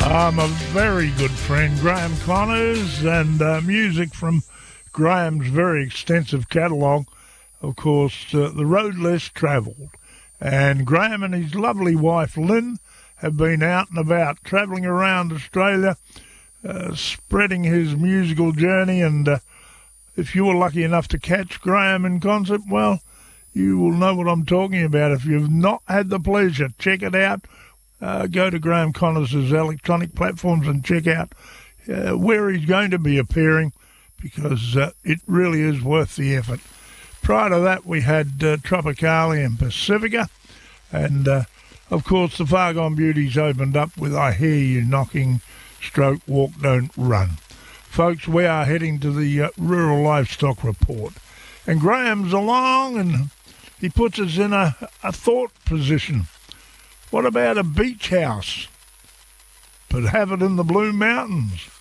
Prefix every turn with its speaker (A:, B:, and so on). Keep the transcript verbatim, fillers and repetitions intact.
A: I'm a very good friend, Graham Connors, and uh, music from Graham's very extensive catalogue. Of course, uh, The Road Less Travelled. And Graham and his lovely wife, Lynn, have been out and about, travelling around Australia, uh, spreading his musical journey. And uh, if you were lucky enough to catch Graham in concert, well, you will know what I'm talking about. If you've not had the pleasure, check it out. Uh, go to Graham Connors' electronic platforms and check out uh, where he's going to be appearing, because uh, it really is worth the effort. Prior to that, we had uh, Tropicali and Pacifica, and uh, of course the Far Gone Beauties opened up with I Hear You Knocking, stroke Walk Don't Run. Folks, we are heading to the uh, Rural Livestock Report, and Graham's along and he puts us in a, a thought position. What about a beach house, but have it in the Blue Mountains?